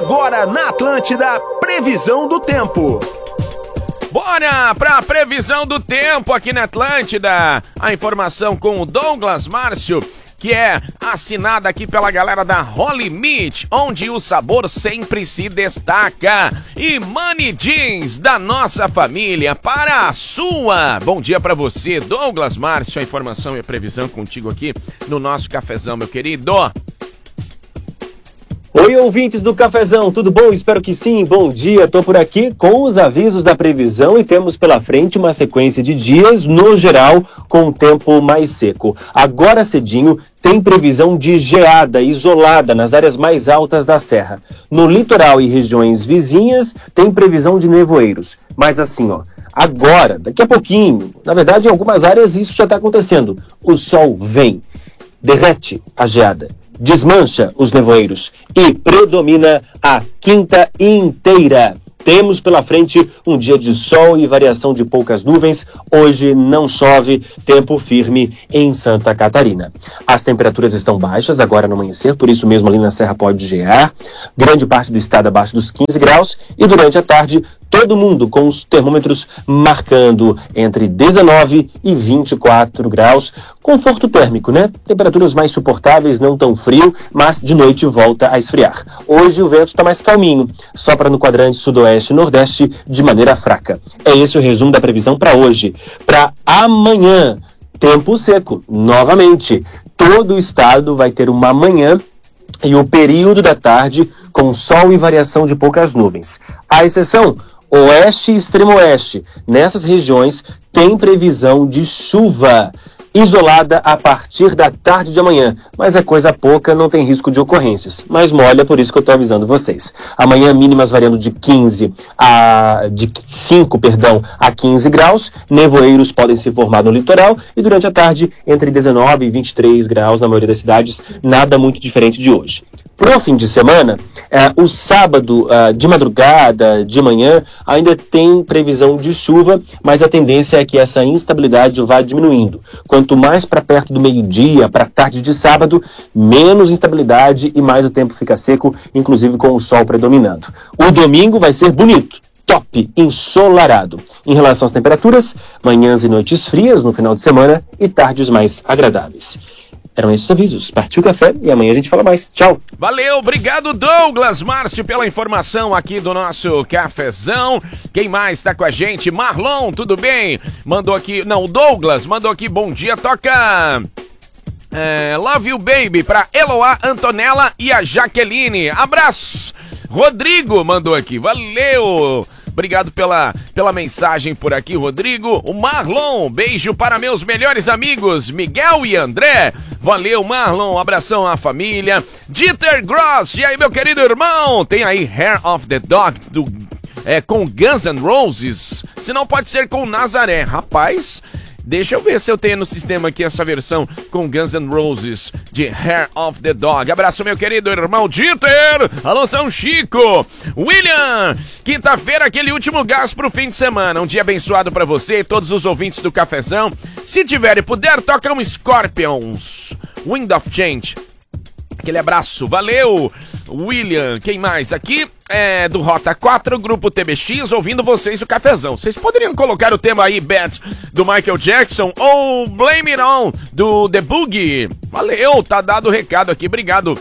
Agora na Atlântida, previsão do tempo. Bora pra previsão do tempo aqui na Atlântida. A informação com o Douglas Márcio, que é assinada aqui pela galera da Holy Meat, onde o sabor sempre se destaca. E Money Jeans, da nossa família para a sua. Bom dia pra você, Douglas Márcio. A informação e a previsão contigo aqui no nosso cafezão, meu querido. Oi, ouvintes do Cafezão, tudo bom? Espero que sim, bom dia. Tô por aqui com os avisos da previsão e temos pela frente uma sequência de dias, no geral, com o tempo mais seco. Agora cedinho, tem previsão de geada isolada nas áreas mais altas da serra. No litoral e regiões vizinhas, tem previsão de nevoeiros. Mas assim, agora, daqui a pouquinho, na verdade, em algumas áreas isso já está acontecendo. O sol vem, derrete a geada, desmancha os nevoeiros e predomina a quinta inteira. Temos pela frente um dia de sol e variação de poucas nuvens. Hoje não chove, tempo firme em Santa Catarina. As temperaturas estão baixas agora no amanhecer, por isso mesmo ali na serra pode gear. Grande parte do estado abaixo dos 15 graus e durante a tarde todo mundo com os termômetros marcando entre 19 e 24 graus. Conforto térmico, né? Temperaturas mais suportáveis, não tão frio, mas de noite volta a esfriar. Hoje o vento está mais calminho, sopra no quadrante sudoeste e nordeste de maneira fraca. É esse o resumo da previsão para hoje. Para amanhã, tempo seco, novamente. Todo o estado vai ter uma manhã e o período da tarde com sol e variação de poucas nuvens. A exceção oeste e extremo oeste. Nessas regiões tem previsão de chuva isolada a partir da tarde de amanhã, mas é coisa pouca, não tem risco de ocorrências, mas molha, por isso que eu estou avisando vocês. Amanhã mínimas variando de 5 a 15 graus, nevoeiros podem se formar no litoral e durante a tarde entre 19 e 23 graus na maioria das cidades, nada muito diferente de hoje. Pro fim de semana, o sábado de madrugada, de manhã, ainda tem previsão de chuva, mas a tendência é que essa instabilidade vá diminuindo. Quanto mais para perto do meio-dia, para tarde de sábado, menos instabilidade e mais o tempo fica seco, inclusive com o sol predominando. O domingo vai ser bonito, top, ensolarado. Em relação às temperaturas, manhãs e noites frias no final de semana e tardes mais agradáveis. Eram esses avisos. Partiu o café e amanhã a gente fala mais. Tchau. Valeu, obrigado Douglas Márcio pela informação aqui do nosso cafezão. Quem mais está com a gente? Marlon, tudo bem? Mandou aqui, não, Douglas mandou aqui, bom dia, toca Love You Baby pra Eloá, Antonella e a Jaqueline. Abraço. Rodrigo mandou aqui, valeu. Obrigado pela mensagem por aqui, Rodrigo. O Marlon, beijo para meus melhores amigos, Miguel e André. Valeu, Marlon, abração à família. Dieter Gross, e aí, meu querido irmão? Tem aí Hair of the Dog com Guns N' Roses. Se não, pode ser com Nazaré. Rapaz, deixa eu ver se eu tenho no sistema aqui essa versão com Guns N' Roses de Hair of the Dog. Abraço, meu querido irmão Dieter. Alô, São Chico. William, quinta-feira, aquele último gás pro fim de semana. Um dia abençoado pra você e todos os ouvintes do Cafezão. Se tiver e puder, toca um Scorpions, Wind of Change. Aquele abraço, valeu, William. Quem mais aqui? Do Rota 4, Grupo TBX, ouvindo vocês do Cafezão. Vocês poderiam colocar o tema aí, Bad, do Michael Jackson, ou Blame It On, do The Boogie. Valeu, tá dado o recado aqui, obrigado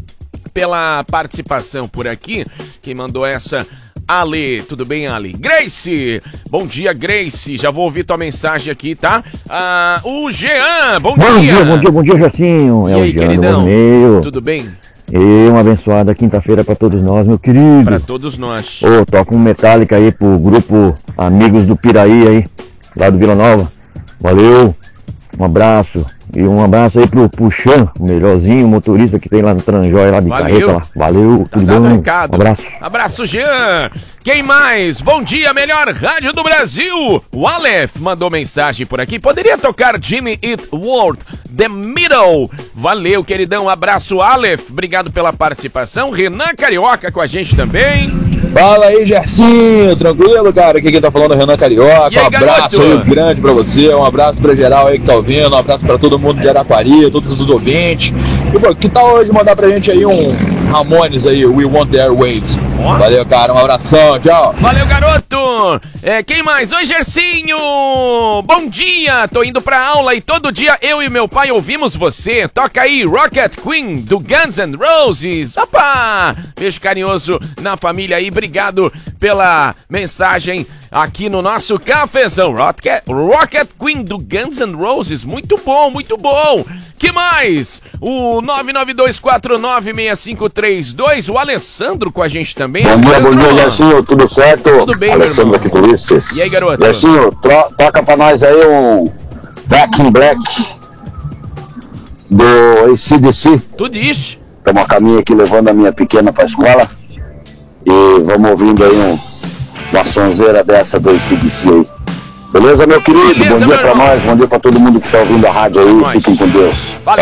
pela participação por aqui. Quem mandou essa? Ale, tudo bem, Ale? Grace, bom dia, Grace, já vou ouvir tua mensagem aqui, tá? O Jean, bom dia. Bom dia, Jacinho. E aí, Jean, queridão, tudo bem? E uma abençoada quinta-feira pra todos nós, meu querido. Pra todos nós. Toca um Metallica aí pro grupo Amigos do Piraí aí, lá do Vila Nova. Valeu, um abraço. E um abraço aí pro Puxan, o melhorzinho motorista que tem lá no Tranjóia, lá de carreta lá. Valeu, tá dado recado. Um abraço. Abraço, Jean. Quem mais? Bom dia, melhor rádio do Brasil. O Aleph mandou mensagem por aqui. Poderia tocar Jimmy Eat World, The Middle. Valeu, queridão. Abraço, Aleph. Obrigado pela participação. Renan Carioca com a gente também. Fala aí, Gercinho, tranquilo, cara? Aqui quem tá falando é o Renan Carioca. Aí, um abraço aí grande pra você, um abraço pra geral aí que tá ouvindo, um abraço pra todo mundo de Araquari, todos os ouvintes. E, pô, que tal hoje mandar pra gente aí Ramones aí, We Want the Airwaves. Ó. Valeu, cara, um abração, tchau. Valeu, garoto! Quem mais? Oi, Gercinho! Bom dia! Tô indo pra aula e todo dia eu e meu pai ouvimos você. Toca aí, Rocket Queen, do Guns N' Roses. Opa! Beijo carinhoso na família aí. Obrigado pela mensagem aqui no nosso cafezão. Rocket Queen, do Guns N' Roses. Muito bom, muito bom! Que mais? O 992496532, o Alessandro com a gente também. Bom dia, Gercinho, tudo certo? Tudo bem, Alessandro aqui do Ulisses. E aí, garoto? Gercinho, toca pra nós aí um Back in Black do AC/DC. Tu diz. Estamos a caminho aqui levando a minha pequena pra escola e vamos ouvindo aí uma sonzeira dessa do AC/DC aí. Beleza, meu querido? Beleza, bom dia pra irmão. nós, bom dia pra todo mundo que tá ouvindo a rádio aí. Fiquem com Deus. Valeu.